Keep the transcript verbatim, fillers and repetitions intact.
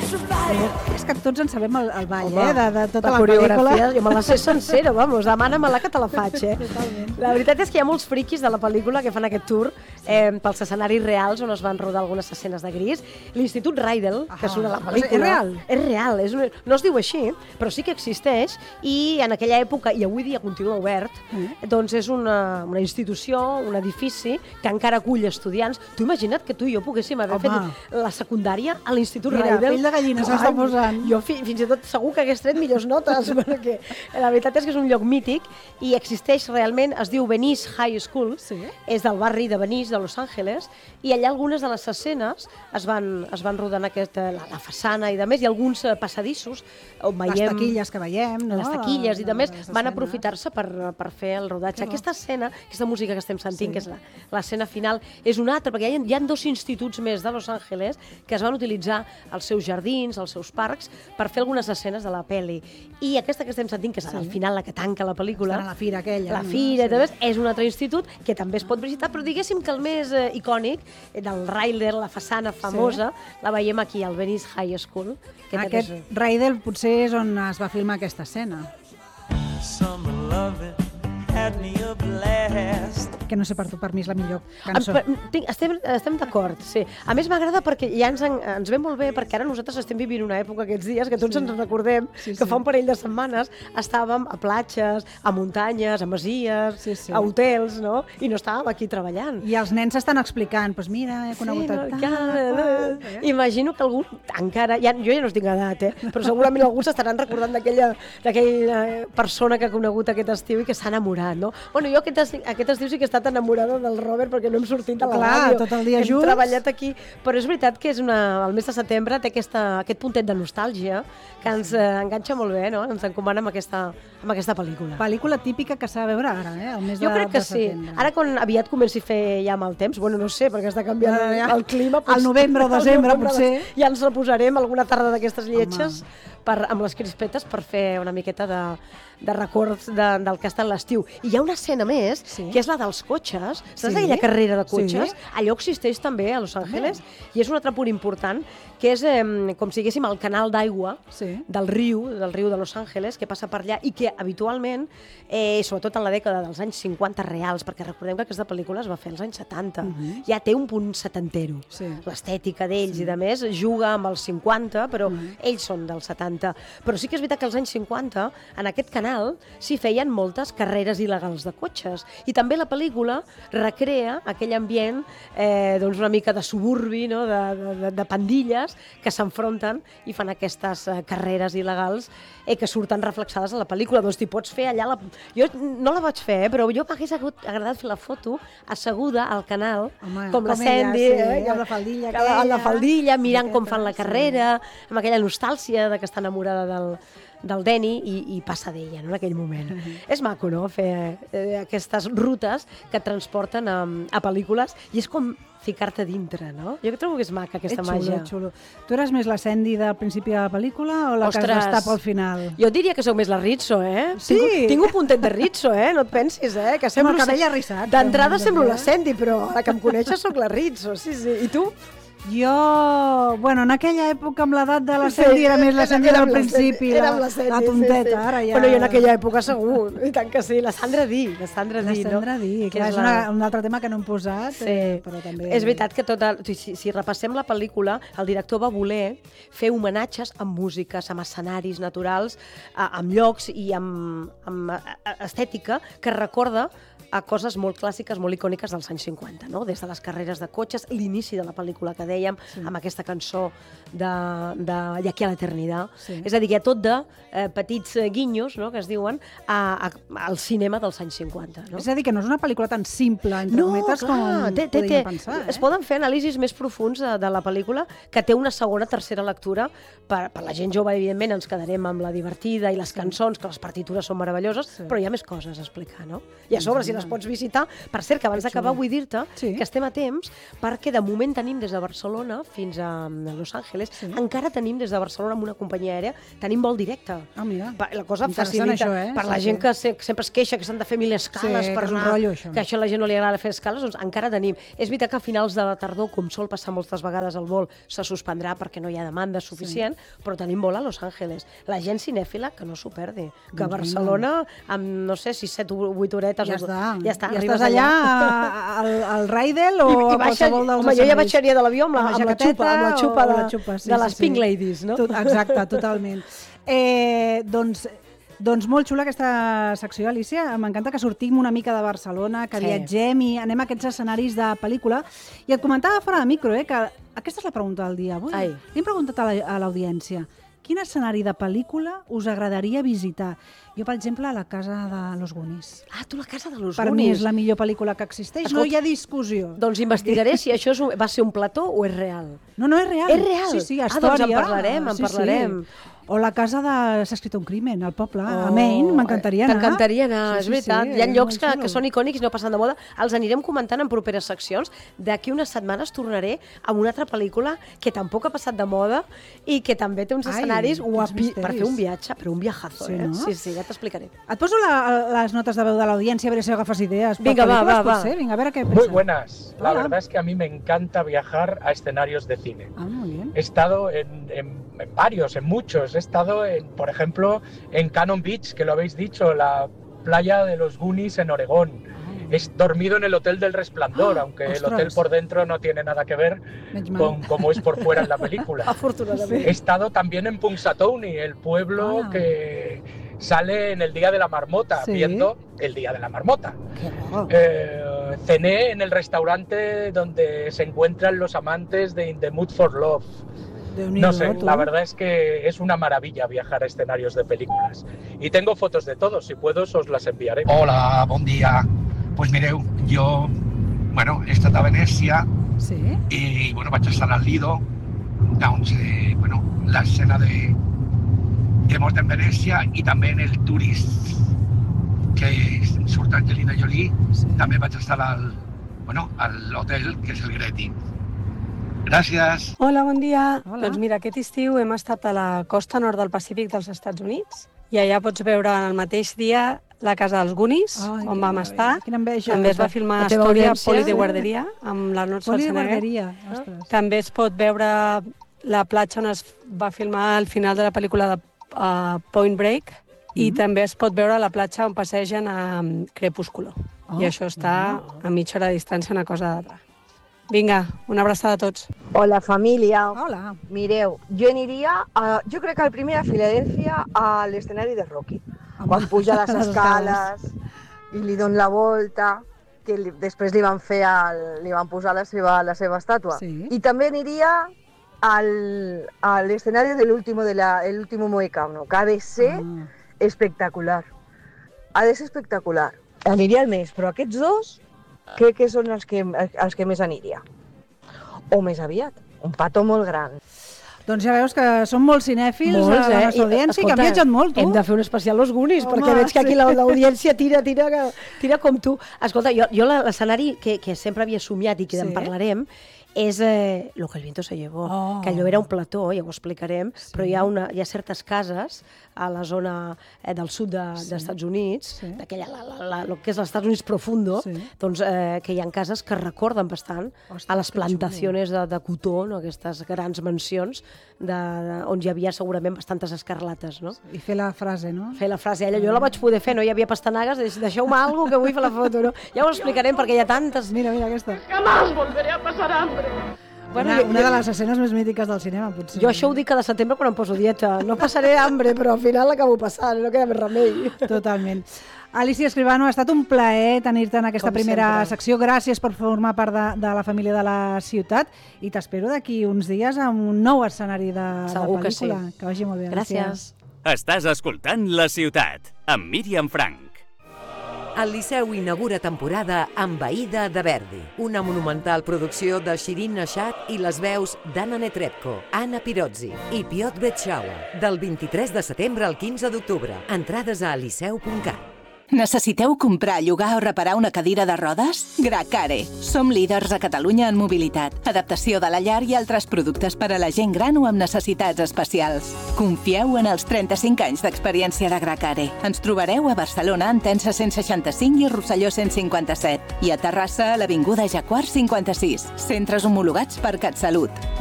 És que tots en sabem el, el ball, Home, eh? De, de tota la, la coreografia. Jo me la sé sencera, vamos, demana-me-la que te la faig, eh? Totalment. La veritat és que hi ha molts friquis de la pel·lícula que fan aquest tour eh, pels escenaris reals on es van rodar algunes escenes de gris. L'Institut Rydell, que surt a la pel·lícula... És real? És real, és un, no es diu així, però sí que existeix i en aquella època, i avui dia continua obert, mm. doncs és una, una institució, un edifici que encara acull estudiants. Tu imagina't que tu i jo poguéssim haver Home. fet la secundària a l'Institut Rydell. Mira, pell de gallina s'està posant. Jo fi, fins i tot segur que hagués tret millors notes, perquè la veritat és que és un lloc mític i existeix realment, es diu Venice High School, sí. és del barri de Venice, de Los Angeles, i allà algunes de les escenes es van, es van rodar en aquesta, la, la façana i de més, i alguns passadissos on veiem... Les taquilles que veiem, no? Les taquilles i de més, van aprofitar-se per, per fer el rodatge. Que aquesta escena, aquesta música que estem sentint, sí. que és l'escena final, és una altra, perquè hi ha, hi ha dos instituts més de Los Angeles que es van utilitzar els seus jardins, els seus parcs, per fer algunes escenes de la pel·li. I aquesta que estem sentint, que és sí. al final la que tanca la pel·lícula... Estan a la fira aquella. La fira, no? sí. és un altre institut que també es pot visitar, però diguéssim que el més eh, icònic del Rydell, la façana famosa, sí. la veiem aquí, al Venice High School. Que Aquest és... Rydell potser és on es va filmar aquesta escena. Summer loving had me a blast. Que no sé per tu, per mi és la millor cançó. Em, tinc, estem estem d'acord, sí. A més m'agrada perquè ja ens, en, ens ve molt bé, perquè ara nosaltres estem vivint una època aquests dies que tots sí. ens recordem sí, que sí. fa un parell de setmanes estàvem a platges, a muntanyes, a masies, sí, sí. a hotels, no? I no estàvem aquí treballant. I els nens estan explicant, doncs pues mira, he conegut sí, no, el tal... Eh? Imagino que algú encara... Ja, jo ja no tinc edat, eh? però segurament alguns estaran recordant d'aquella persona que ha conegut aquest estiu i que s'ha enamorat, no? Bueno, jo aquest, aquest estiu sí que he estat enamorada del Robert perquè no hem sortit de la Clar, ràdio. tot el dia hem junts. treballat aquí, però és veritat que és una, el mes de setembre té aquesta, aquest puntet de nostàlgia que ens eh, enganxa molt bé, no? Ens encomana amb aquesta, amb aquesta pel·lícula. Pel·lícula típica que s'ha de veure ara, eh? El mes jo de, crec que de sí. setembre. Ara quan aviat comenci a fer ja mal temps, bueno, no sé, perquè està canviant uh, ja. el clima. Al novembre o desembre, potser. Ja ens reposarem alguna tarda d'aquestes lletges per, amb les crispetes per fer una miqueta de, de records de, del que ha estat l'estiu. I hi ha una escena més, sí. que és la dels cotxes. Saps sí. aquella carrera de cotxes? Sí. Allò existeix també a Los Angeles i és un altre punt important, que és eh, com si diguéssim el canal d'aigua sí. del riu, del riu de Los Angeles, que passa per allà i que habitualment, eh, sobretot en la dècada dels anys cinquanta reals, perquè recordem que aquesta pel·lícula es va fer als anys setanta, uh -huh. ja té un punt setantero. Sí. L'estètica d'ells sí. i de més juga amb els cinquanta, però uh -huh. ells són dels setanta. Però sí que és veritat que als anys cinquanta, en aquest canal, s'hi feien moltes carreres il·legals de cotxes. I també la pel·lícula recrea aquell ambient eh, doncs una mica de suburbi, no? de, de, de pandilles que s'enfronten i fan aquestes eh, carreres il·legals eh, que surten reflexades a la pel·lícula. Doncs t'hi pots fer allà... La... Jo no la vaig fer, eh, però jo m'hagués agradat fer la foto asseguda al canal, Home, com, com la Sandy, ella, sí, eh, amb la faldilla, amb la faldilla mirant com fan la carrera, sí. amb aquella nostàlgia de que està enamorada del, del Danny i, i passa d'ella, no?, en aquell moment. Uh-huh. És maco, no?, fer eh, aquestes rutes que et transporten a, a pel·lícules i és com ficar-te dintre, no? Jo trobo que és maca aquesta xulo, màgia. És xulo. Tu eres més la Sandy del principi de la pel·lícula o la Ostres, que es destapa al final? Jo diria que sóc més la Rizzo, eh? Sí? Tinc, tinc un puntet de Rizzo, eh? No et pensis, eh? Que semblo... Amb el cabell arrissat. D'entrada semblo la Sandy, però la que em coneixes sóc la Rizzo, sí, sí. I tu? Jo, bueno, en aquella època amb l'edat de la Sandy sí, era més la Sandy del principi, la, la, Sandy, la tonteta, sí, sí. Ara ja... Bueno, jo en aquella època segur, i tant que sí, la Sandra Dee, la Sandra Dee, no? La Sandra Dee, que és una, un altre tema que no hem posat, sí. eh, però també... És veritat que tota, si, si repassem la pel·lícula, el director va voler fer homenatges amb músiques, amb escenaris naturals, amb llocs i amb, amb estètica que recorda a coses molt clàssiques, molt icòniques dels anys cinquanta, no? Des de les carreres de cotxes, l'inici de la pel·lícula que dèiem, sí. amb aquesta cançó de, de I aquí a l'eternitat. Sí. És a dir, que hi ha tot de eh, petits guinyos, no?, que es diuen, a, a, al cinema dels anys cinquanta. No? És a dir, que no és una pel·lícula tan simple, entre no, cometes, clar, com té, té, podríem té. pensar. Eh? Es poden fer anàlisis més profuns de, de la pel·lícula, que té una segona, tercera lectura. Per, per la gent jove, evidentment, ens quedarem amb la divertida i les cançons, que les partitures són meravelloses, sí. però hi ha més coses a explicar, no? I a sobre, si les les pots visitar. Per cert, que abans d'acabar vull dir-te sí. que estem a temps, perquè de moment tenim des de Barcelona fins a Los Angeles, sí. encara tenim des de Barcelona amb una companyia aèria, tenim vol directe. Ah, mira. La cosa facilita això, eh? per la sí, gent sí. que se, sempre es queixa que s'han de fer mil escales sí, per que anar, rotllo, això. que això a la gent no li agrada fer escales, doncs encara tenim. És veritat que a finals de la tardor, com sol passar moltes vegades el vol, se suspendrà perquè no hi ha demanda suficient, sí. però tenim vol a Los Angeles. La gent cinèfila que no s'ho perdi, que a Barcelona, amb, no sé, sis, set, vuit horetes... Ja està. Ja, està, ja estàs allà, allà al, al Raidel o I, i a qualsevol dels home, jo ja baixaria de l'avió amb, la, amb, la xupa, amb la xupa de, la xupa, sí, de les sí, Pink sí. Ladies, no? Tot, exacte, totalment. Eh, doncs... Doncs molt xula aquesta secció, Alicia. M'encanta que sortim una mica de Barcelona, que sí. viatgem i anem a aquests escenaris de pel·lícula. I et comentava fora de micro, eh, que aquesta és la pregunta del dia. Avui hem preguntat a l'audiència quin escenari de pel·lícula us agradaria visitar? Jo, per exemple, a la casa de Los Goonies. Ah, tu la casa de Los per Goonies. Per mi és la millor pel·lícula que existeix. Escolta, no hi ha discussió. Doncs investigaré si això és un, va ser un plató o és real. No, no, és real. És real? Sí, sí, història. Ah, doncs en parlarem, en sí, parlarem. Sí. O la casa de S'ha escrit un crimen, al poble, oh, a Maine, m'encantaria anar. T'encantaria anar, sí, és sí, veritat. Sí, hi ha llocs que, que són icònics i no passen de moda. Els anirem comentant en properes seccions. D'aquí unes setmanes tornaré amb una altra pel·lícula que tampoc ha passat de moda i que també té uns Ai, escenaris guapi per fer un viatge, però un viajazo, sí, eh? No? Sí, sí, ja t'explicaré. Et poso la, les notes de veu de l'audiència a veure si agafes idees. Vinga, va, va, va. Vinga, a veure què Muy buenas. La Hola. verdad es que a mí me encanta viajar a escenarios de cine. Ah, muy bien. He estado en, en, en varios, en muchos. He estado, en, por ejemplo, en Cannon Beach, que lo habéis dicho, la playa de los Goonies en Oregón. He dormido en el Hotel del Resplandor, oh, aunque ostras. el hotel por dentro no tiene nada que ver con cómo es por fuera en la película. Afortunadamente. He estado también en Punxsutawney, el pueblo ah. que sale en el Día de la Marmota, ¿sí? viendo el Día de la Marmota. Oh. Eh, cené en el restaurante donde se encuentran los amantes de In the Mood for Love. No sé, la verdad es que es una maravilla viajar a escenarios de películas. Y tengo fotos de todos, si puedo os las enviaré. Hola, bon dia. Pues mireu, jo, bueno, he estat a Venècia sí? i, bueno, vaig estar al Lido, doncs, eh, bueno, l'escena de, de mort en Venècia i també en el Tourist, que surt Angelina Jolie, sí. també vaig estar al, bueno, a l'hotel, que és el Getty. Gràcies. Hola, bon dia. Hola. Doncs mira, aquest estiu hem estat a la costa nord del Pacífic dels Estats Units i allà pots veure el mateix dia la casa dels Goonies, Ai, on vam estar. Quina enveja. També es va filmar a Astúria, Poli de Guarderia, amb l'Arnold Schwarzenegger. Poli de Guarderia, ostres. També es pot veure la platja on es va filmar al final de la pel·lícula de uh, Point Break mm-hmm. i també es pot veure la platja on passegen a um, Crepúsculo. Oh, I això està oh. a mitja hora de distància, una cosa d'altra. Vinga, una abraçada a tots. Hola, família. Hola. Mireu, jo aniria, a, jo crec que al primer a Filadèlfia a l'escenari de Rocky. Home. Quan puja les escales i li don la volta, que li, després li van fer el, li van posar la seva, la seva estàtua. Sí. I també aniria al, a l'escenari de l'último de la, el último Mohicano, que ha de ser ah. espectacular. Ha de ser espectacular. Aniria al mes, però aquests dos crec que són els que, els que més aniria. O més aviat, un petó molt gran. Doncs ja veus que són molt cinèfils Molts, a la nostra eh? audiència, Escolta, que han viatjat molt, tu. Hem de fer un especial Los Goonies, Home, perquè veig que aquí sí. l'audiència tira, tira, tira com tu. Escolta, jo, jo l'escenari que, que sempre havia somiat i que sí. en parlarem, és eh, Lo que el viento se llevó, oh. que allò era un plató, ja ho explicarem, sí. però hi ha, una, hi ha certes cases a la zona eh, del sud de, sí. dels Estats Units, sí. d'aquella, la, la, la, el que és els Estats Units profundo, sí. doncs eh, que hi ha cases que recorden bastant Ostres, a les plantacions de, de cotó, no? Aquestes grans mansions de, de, on hi havia segurament bastantes escarlates, no? I fer la frase, no? Fer la frase, ella, jo la vaig poder fer, no hi havia pastanagues, deixeu-me alguna cosa que vull fer la foto, no? Ja ho explicarem perquè hi ha tantes... Mira, mira aquesta. Jamás volveré a pasar hambre. Bueno, una, una de les escenes més mítiques del cinema, potser. Jo això ho dic cada setembre quan em poso dieta. No passaré hambre, però al final l'acabo passant, no queda més remei. Totalment. Alicia Escribano, ha estat un plaer tenir-te en aquesta Com primera sempre. secció. Gràcies per formar part de, de la família de la ciutat i t'espero d'aquí uns dies amb un nou escenari de, Segur de pel·lícula. Que, sí. que vagi molt bé. Gràcies. Estàs escoltant La Ciutat, amb Míriam Frank. El Liceu inaugura temporada amb Aïda de Verdi, una monumental producció de Shirin Nashat i les veus d'Anna Netrebko, Anna Pirozzi i Piotr Betschaua, del vint-i-tres de setembre al quinze d'octubre. Entrades a liceu punt cat. Necessiteu comprar, llogar o reparar una cadira de rodes? Gracare. Som líders a Catalunya en mobilitat, adaptació de la llar i altres productes per a la gent gran o amb necessitats especials. Confieu en els trenta-cinc anys d'experiència de Gracare. Ens trobareu a Barcelona, Entença cent seixanta-cinc i Rosselló cent cinquanta-set. I a Terrassa, a l'Avinguda Jacquard cinquanta-sis. Centres homologats per CatSalut.